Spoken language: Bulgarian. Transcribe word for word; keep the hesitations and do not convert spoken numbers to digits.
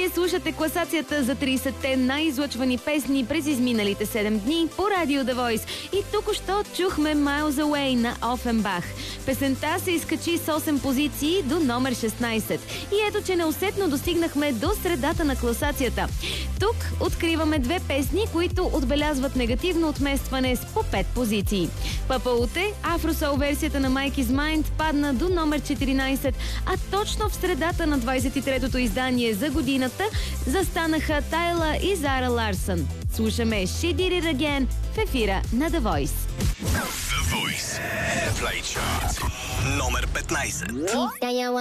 Вие слушате класацията за тридесетте най-излъчвани песни през изминалите седем дни по Радио The Voice. И току-що чухме Miles Away на Офенбах. Песента се изкачи с осем позиции до номер шестнайсет. И ето, че неусетно достигнахме до средата на класацията. Тук откриваме две песни, които отбелязват негативно отместване с по пет позиции. Папауте, Афросол версията на Mike is Mind падна до номер четиринайсет, а точно в средата на двайсет и третото издание за годината застанаха Тайла и Зара Ларсън. Слушаме She Did It Again в ефира на The Voice. The Voice Airplay Chart номер петнайсет.